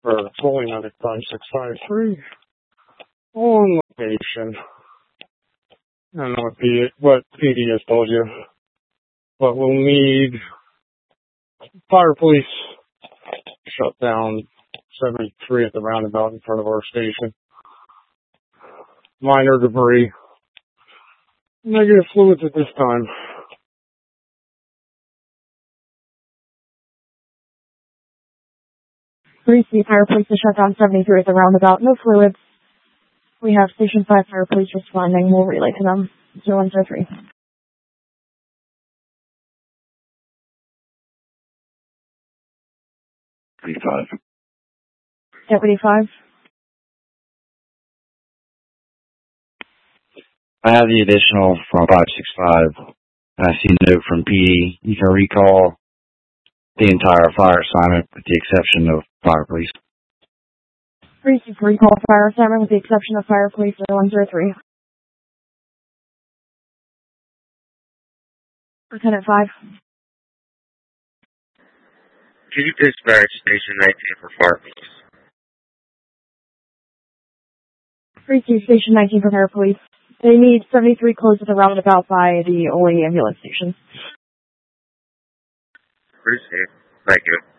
for Rolling Medic 5653 on location. I don't know what PD has told you, but we'll need fire police shut down 73 at the roundabout in front of our station. Minor debris. Negative fluids at this time. Greasy Fire Police to shut down 73 at the roundabout. No fluids. We have Station 5 Fire Police responding. We'll relay to them. 0103. 35. Deputy 5. I have the additional from 565. I see a note from PD. You can recall the entire fire assignment with the exception of fire police. Greasy recall fire assignment with the exception of Fire Police 0103. Lieutenant 5. Can you dispatch Station 19 for fire police? Greasy Station 19 for Fire Police. They need 73 closed at the roundabout by the Ole ambulance station. Appreciate it. Thank you.